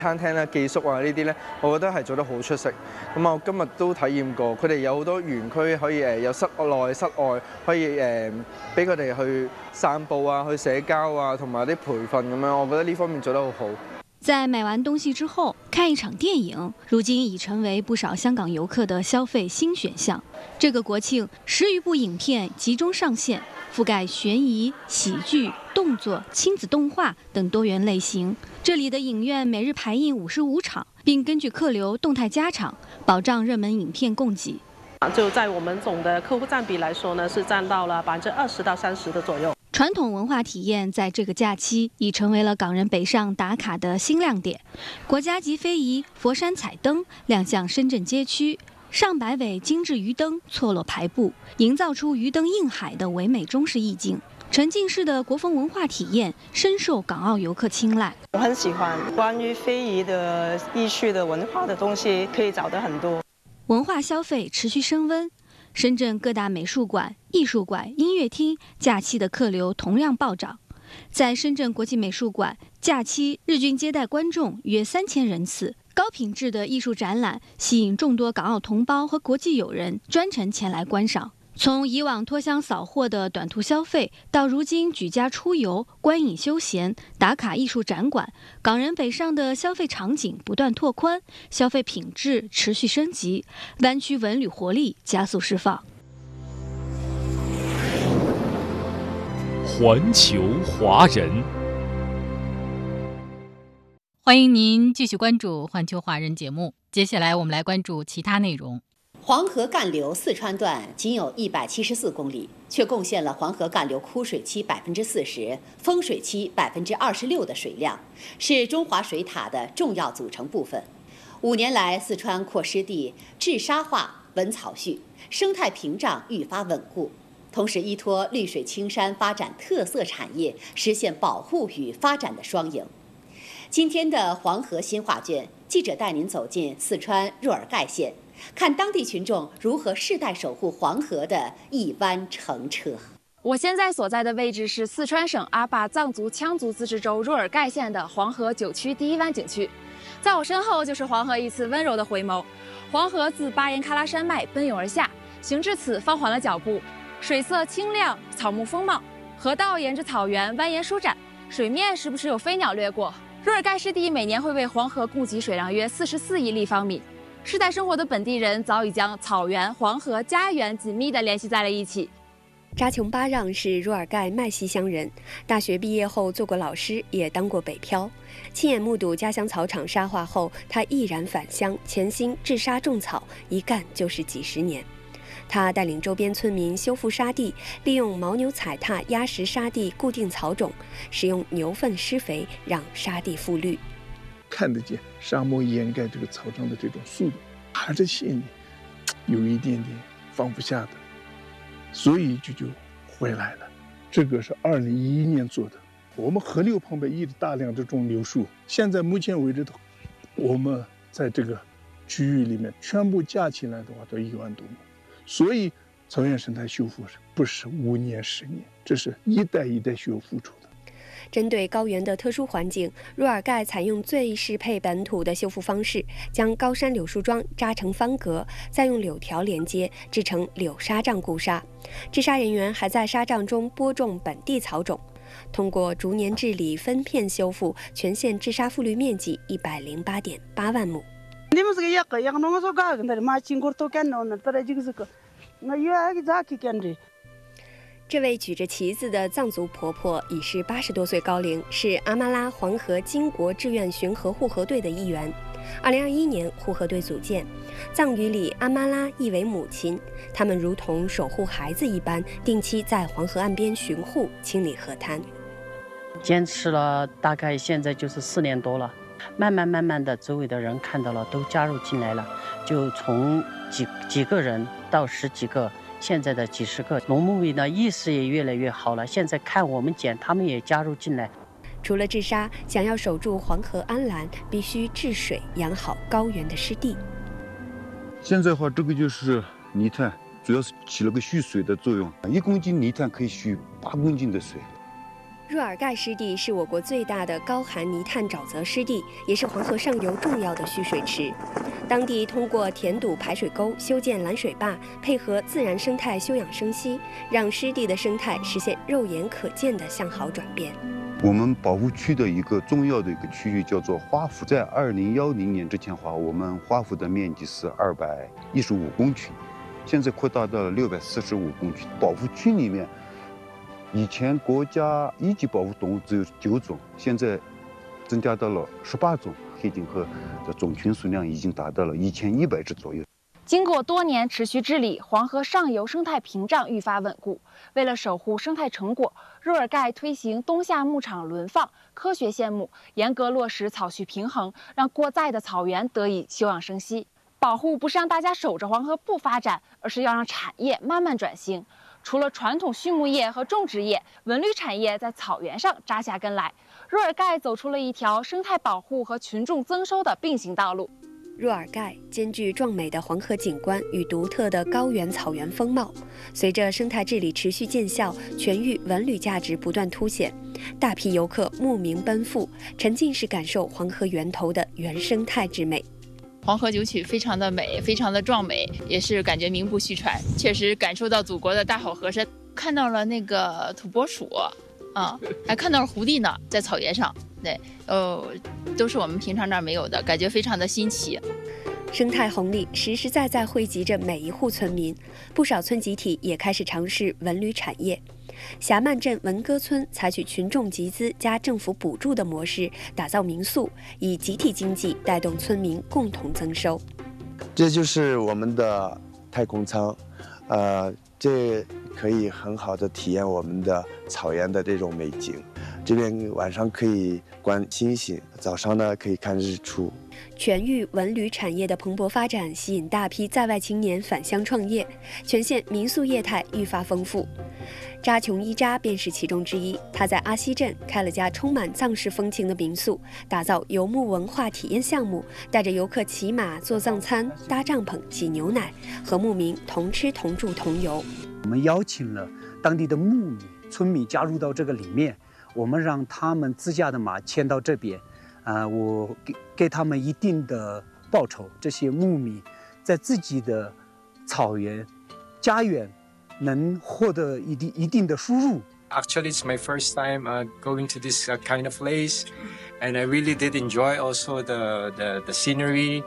餐廳啦、寄宿啊呢啲咧，我覺得係做得好出色。咁我今日都體驗過，佢哋有好多園區可以有室內、室外，可以俾佢哋去散步啊、去社交啊，同埋啲培訓咁樣，我覺得呢方面做得好好。 在买完东西之后，看一场电影，如今已成为不少香港游客的消费新选项。这个国庆，10余部影片集中上线，覆盖悬疑、喜剧、动作、亲子动画等多元类型。这里的影院每日排映55场，并根据客流动态加场，保障热门影片供给。 就在我们总的客户占比来说呢，是占到了20%到30%的左右。 传统文化体验在这个假期已成为了港人北上打卡的新亮点。国家级非遗佛山彩灯亮相深圳街区，上百尾精致鱼灯错落排布，营造出鱼灯映海的唯美中式意境。沉浸式的国风文化体验深受港澳游客青睐。 我很喜欢关于非遗的艺术的文化的东西，可以找得很多。 文化消费持续升温。深圳各大美术馆、艺术馆、音乐厅假期的客流同样暴涨。在深圳国际美术馆，假期日均接待观众约3000人次，高品质的艺术展览吸引众多港澳同胞和国际友人专程前来观赏。从以往脱箱扫货的短途消费，到如今举家出游、观影休闲、打卡艺术展馆，港人北上的消费场景不断拓宽，消费品质持续升级，湾区文旅活力加速释放。 环球华人， 欢迎您继续关注环球华人节目。接下来我们来关注其他内容。 黄河干流四川段仅有174公里，却贡献了黄河干流枯水期40%、丰水期26%的水量，是中华水塔的重要组成部分。5年来，四川扩湿地治沙化、稳草蓄，生态屏障愈发稳固，同时依托绿水青山发展特色产业，实现保护与发展的双赢。今天的黄河新画卷，记者带您走进四川若尔盖县，看当地群众如何世代守护黄河的一湾澄澈。 我现在所在的位置是四川省阿坝藏族羌族自治州若尔盖县的黄河9区第一湾景区，在我身后就是黄河一次温柔的回眸。黄河自巴颜喀拉山脉奔涌而下，行至此放缓了脚步，水色清亮，草木丰茂，河道沿着草原蜿蜒舒展，水面时不时有飞鸟掠过。若尔盖湿地每年会为黄河供给水量约44亿立方米。世代生活的本地人早已将草原、黄河、家园紧密地联系在了一起。 扎琼巴让是若尔盖麦西乡人，大学毕业后做过老师，也当过北漂。亲眼目睹家乡草场沙化后，他毅然返乡，潜心治沙种草，一干就是几十年。他带领周边村民修复沙地，利用牦牛踩踏压实沙地固定草种，使用牛粪施肥让沙地复绿。 看得见沙漠掩盖这个草场的这种速度，还是心里有一点点放不下的，所以就回来了。这个是2011年做的。我们河流旁边一直大量这种柳树，现在目前为止的，我们在这个区域里面全部加起来的话都1万多亩。所以草原生态修复不是5年10年，这是一代一代需要付出的。 针对高原的特殊环境，若尔盖采用最适配本土的修复方式，将高山柳树桩扎成方格，再用柳条连接，制成柳沙障固沙。治沙人员还在沙障中播种本地草种。通过逐年治理、分片修复，全县治沙复绿面积108.8万亩。这位举着旗子的藏族婆婆已是80多岁高龄，是阿玛拉黄河金国志愿巡河护河队的一员。2021年，护河队组建，藏语里阿玛拉意为母亲，他们如同守护孩子一般，定期在黄河岸边巡护、清理河滩。 坚持了大概现在就是4年多了，慢慢的，周围的人看到了，都加入进来了，就从几个人到10几个。现在的几十个农牧民的意识也越来越好了，现在看我们捡，他们也加入进来。 除了治沙，想要守住黄河安澜，必须治水，养好高原的湿地。 现在的话，这个就是泥炭，主要是起了个蓄水的作用，1公斤泥炭可以蓄8公斤的水。 若尔盖湿地是我国最大的高含泥炭沼泽湿地，也是黄河上游重要的蓄水池。当地通过填堵排水沟、修建拦水坝，配合自然生态休养生息，让湿地的生态实现肉眼可见的向好转变。 我们保护区的一个重要的一个区域叫做花府，在2010年之前的话，我们花府的面积是215公顷，现在扩大到了645公顷。保护区里面，以前国家一级保护动物只有9种，现在增加到了18种，黑颈鹤的种群数量已经达到了1100只左右。 经过多年持续治理，黄河上游生态屏障愈发稳固。为了守护生态成果，若尔盖推行冬夏牧场轮放、科学限牧，严格落实草畜平衡，让过载的草原得以休养生息。保护不是让大家守着黄河不发展，而是要让产业慢慢转型。除了传统畜牧业和种植业，文旅产业在草原上扎下根来。若尔盖走出了一条生态保护和群众增收的并行道路。 若尔盖兼具壮美的黄河景观与独特的高原草原风貌，随着生态治理持续见效，全域文旅价值不断凸显，大批游客慕名奔赴，沉浸式感受黄河源头的原生态之美。 黄河九曲非常的美，非常的壮美，也是感觉名不虚传，确实感受到祖国的大好河山，看到了那个土拨鼠，还看到了狐狸呢，在草原上。对，都是我们平常这儿没有的，感觉非常的新奇。 生态红利实实在在惠及着每一户村民，不少村集体也开始尝试文旅产业。霞曼镇文歌村采取群众集资加政府补助的模式，打造民宿，以集体经济带动村民共同增收。 这就是我们的太空舱，这可以很好的体验我们的草原的这种美景。这边晚上可以观星星，早上呢可以看日出。 全域文旅产业的蓬勃发展，吸引大批在外青年返乡创业，全县民宿业态愈发丰富。扎琼一扎便是其中之一，他在阿西镇开了家充满藏式风情的民宿，打造游牧文化体验项目，带着游客骑马、做藏餐、搭帐篷、挤牛奶，和牧民同吃同住同游。 我们邀请了当地的牧民、村民加入到这个里面，我们让他们自家的马牵到这边，我给他们一定的报酬。这些牧民在自己的草原、家园能获得一定的收入。 Actually, it's my first time going to this kind of place, and I really did enjoy also the scenery,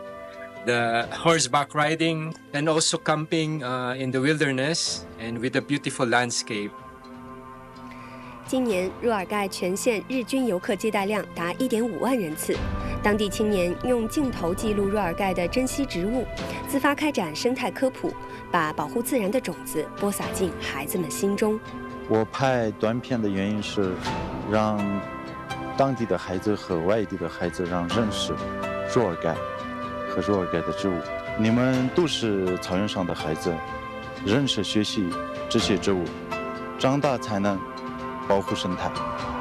the horseback riding, and also camping in the wilderness and with a beautiful landscape. 今年若尔盖全县日均游客接待量达1.5万人次，当地青年用镜头记录若尔盖的珍稀植物，自发开展生态科普，把保护自然的种子播撒进孩子们心中。 我拍短片的原因是让当地的孩子和外地的孩子认识若尔盖和若尔盖的植物。你们都是草原上的孩子，认识学习这些植物，长大才能保护生态。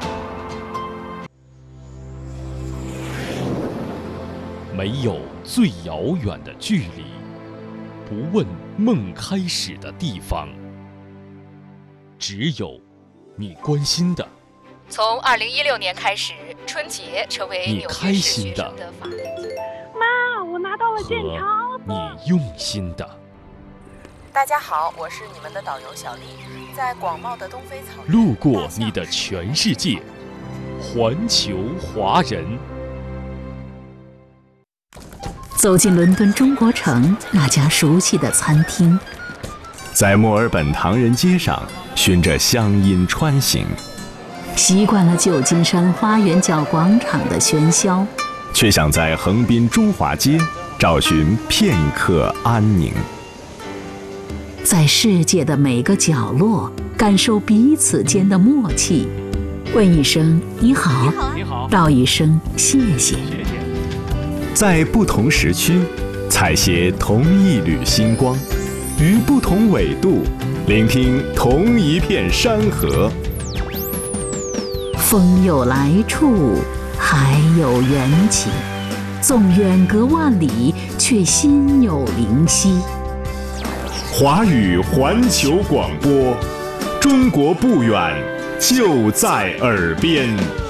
没有最遥远的距离，不问梦开始的地方，只有你关心的。 从2016年开始，春节成为纽约市学生的法定节日。 妈，我拿到了健康。 你用心的。 大家好，我是你们的导游小丽，在广袤的东非草原， 路过你的全世界，环球华人。 走进伦敦中国城那家熟悉的餐厅， 在墨尔本唐人街上循着乡音穿行， 习惯了旧金山花园角广场的喧嚣， 却想在横滨中华街找寻片刻安宁。 在世界的每个角落感受彼此间的默契，问一声你好，道一声谢谢。 在不同时区采撷同一缕星光，于不同纬度聆听同一片山河。 风有来处，海有缘起，纵远隔万里，却心有灵犀。 华语环球广播，中国不远， 就在耳边。